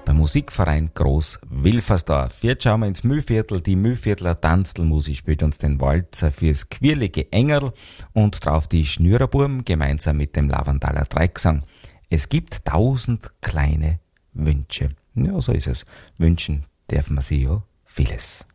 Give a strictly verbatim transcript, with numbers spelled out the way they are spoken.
Der Musikverein Groß Wilfersdorf. Jetzt schauen wir ins Mühlviertel. Die Mühlviertler Tanzlmusik spielt uns den Walzer fürs quirlige Engerl und drauf die Schnürerburm gemeinsam mit dem Lavandaler Dreigesang. Es gibt tausend kleine Wünsche. Ja, so ist es. Wünschen darf man sich ja vieles.